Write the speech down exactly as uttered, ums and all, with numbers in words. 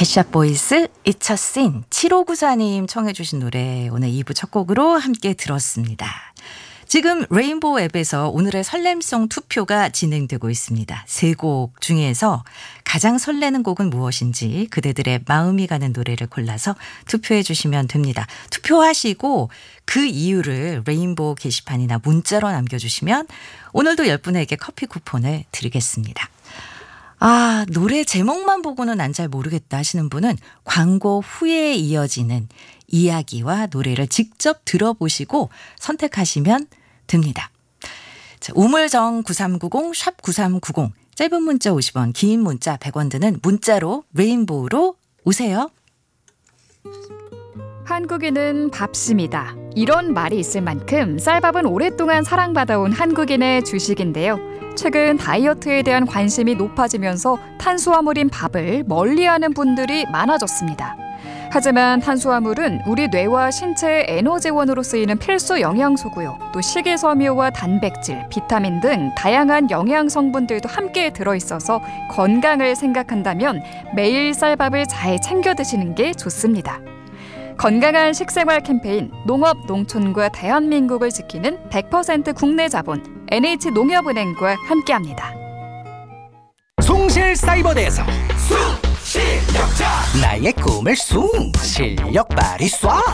펫샵보이스 It's a Sin 칠오구사님 청해 주신 노래 오늘 이 부 첫 곡으로 함께 들었습니다. 지금 레인보우 앱에서 오늘의 설렘송 투표가 진행되고 있습니다. 세 곡 중에서 가장 설레는 곡은 무엇인지 그대들의 마음이 가는 노래를 골라서 투표해 주시면 됩니다. 투표하시고 그 이유를 레인보우 게시판이나 문자로 남겨주시면 오늘도 열 분에게 커피 쿠폰을 드리겠습니다. 아, 노래 제목만 보고는 난 잘 모르겠다 하시는 분은 광고 후에 이어지는 이야기와 노래를 직접 들어보시고 선택하시면 됩니다. 자, 우물정 구삼구공 샵 구삼구공 짧은 문자 오십 원 긴 문자 백 원 드는 문자로 레인보우로 오세요. 한국인은 밥심이다. 이런 말이 있을 만큼 쌀밥은 오랫동안 사랑받아온 한국인의 주식인데요. 최근 다이어트에 대한 관심이 높아지면서 탄수화물인 밥을 멀리하는 분들이 많아졌습니다. 하지만 탄수화물은 우리 뇌와 신체의 에너지원으로 쓰이는 필수 영양소고요. 또 식이섬유와 단백질, 비타민 등 다양한 영양 성분들도 함께 들어있어서 건강을 생각한다면 매일 쌀밥을 잘 챙겨 드시는 게 좋습니다. 건강한 식생활 캠페인 농업, 농촌과 대한민국을 지키는 백 퍼센트 국내 자본 엔에이치농협은행과 함께합니다. 송실사이버대에서 쑥 실력자 나의 꿈을 숭 실력 발휘 쏴